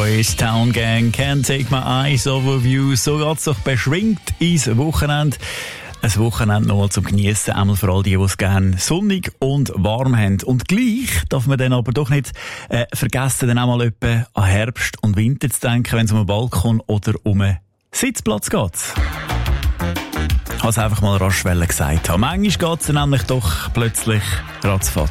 ist Town Gang, Can't Take My Eyes Off of You. So geht's doch beschwingt ins Wochenende. Ein Wochenende noch zum Geniessen, einmal für all die es gerne sonnig und warm haben. Und gleich darf man dann aber doch nicht vergessen, dann auch mal etwa an Herbst und Winter zu denken, wenn es um einen Balkon oder um einen Sitzplatz geht. Ich habe es einfach mal rasch gesagt. Manchmal geht es nämlich doch plötzlich ratzfatz.